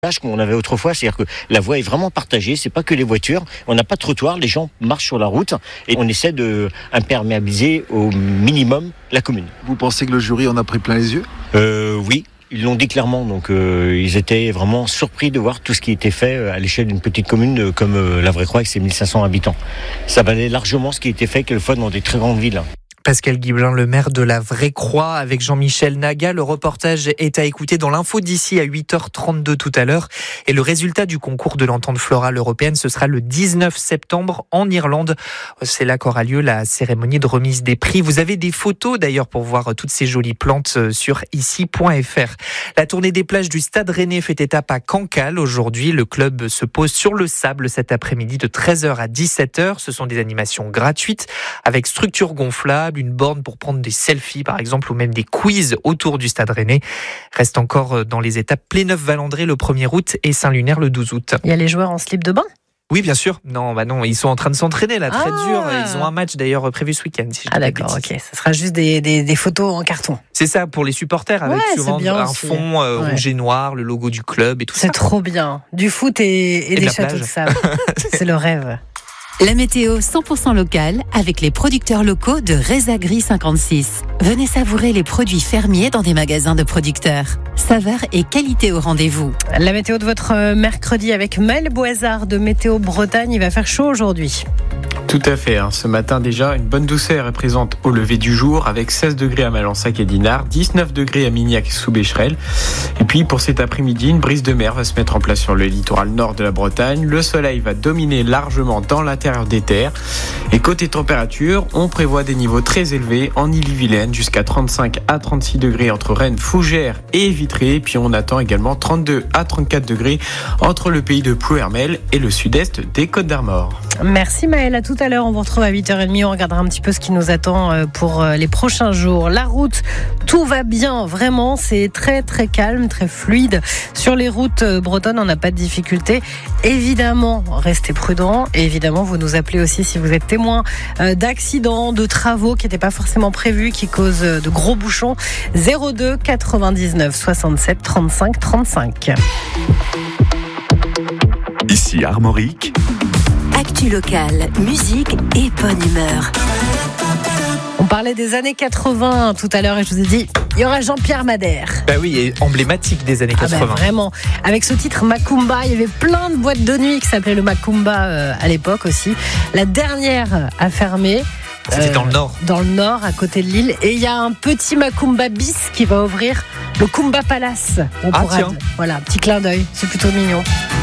qu'on avait autrefois, c'est-à-dire que la voie est vraiment partagée, c'est pas que les voitures, on n'a pas de trottoir, les gens marchent sur la route et on essaie de imperméabiliser au minimum la commune. Vous pensez que le jury en a pris plein les yeux ? Oui. Ils l'ont dit clairement, donc ils étaient vraiment surpris de voir tout ce qui était fait à l'échelle d'une petite commune comme La Vraie-Croix avec ses 1500 habitants. Ça valait largement ce qui était fait quelquefois dans des très grandes villes. Pascal Guiblin, le maire de La Vraie-Croix, avec Jean-Michel Naga. Le reportage est à écouter dans l'info d'ici à 8h32 tout à l'heure. Et le résultat du concours de l'entente florale européenne, ce sera le 19 septembre en Irlande. C'est là qu'aura lieu la cérémonie de remise des prix. Vous avez des photos d'ailleurs pour voir toutes ces jolies plantes sur ici.fr. La tournée des plages du Stade Rennais fait étape à Cancale. Aujourd'hui, le club se pose sur le sable cet après-midi de 13h à 17h. Ce sont des animations gratuites avec structure gonflable, une borne pour prendre des selfies par exemple ou même des quiz autour du Stade Rennais. Reste encore dans les étapes Pléneuf-Valandré le 1er août et Saint-Lunaire le 12 août. Il y a les joueurs en slip de bain ? Oui, bien sûr. Non, ils sont en train de s'entraîner là, très dur. Ils ont un match d'ailleurs prévu ce week-end. Si d'accord, ok. Ça sera juste des photos en carton. C'est ça pour les supporters avec souvent un fond rouge et noir, le logo du club et tout ça. C'est trop bien. Du foot et des châteaux de sable. C'est le rêve. La météo 100% locale avec les producteurs locaux de Rezagri 56. Venez savourer les produits fermiers dans des magasins de producteurs. Saveur et qualité au rendez-vous. La météo de votre mercredi avec Maël Boisard de Météo Bretagne. Il va faire chaud aujourd'hui. Tout à fait. Ce matin déjà, une bonne douceur est présente au lever du jour avec 16 degrés à Malansac et Dinard, 19 degrés à Mignac et sous Becherel. Et puis pour cet après-midi, une brise de mer va se mettre en place sur le littoral nord de la Bretagne. Le soleil va dominer largement dans l'intérieur des terres. Et côté température, on prévoit des niveaux très élevés en Ille-et-Vilaine, jusqu'à 35 à 36 degrés entre Rennes, Fougères et Vitré. Et puis on attend également 32 à 34 degrés entre le pays de Plouermel et le sud-est des Côtes-d'Armor. Merci Maëlle, à tout à l'heure. On vous retrouve à 8h30. On regardera un petit peu ce qui nous attend pour les prochains jours. La route, tout va bien, vraiment. C'est très très calme, très fluide. Sur les routes bretonnes, on n'a pas de difficultés. Évidemment, restez prudents. Et évidemment, vous nous appelez aussi si vous êtes témoin d'accidents, de travaux qui n'étaient pas forcément prévus, qui causent de gros bouchons. 02 99 67 35 35. Ici Armorique. Actu locale, musique et bonne humeur. On parlait des années 80 tout à l'heure et je vous ai dit, il y aura Jean-Pierre Madère. Bah oui, et emblématique des années 80. Vraiment. Avec ce titre Macumba, il y avait plein de boîtes de nuit qui s'appelaient le Macumba à l'époque aussi. La dernière a fermé. C'était dans le nord. Dans le nord, à côté de Lille. Et il y a un petit Macumba bis qui va ouvrir le Kumba Palace. Tiens. Voilà, petit clin d'œil. C'est plutôt mignon.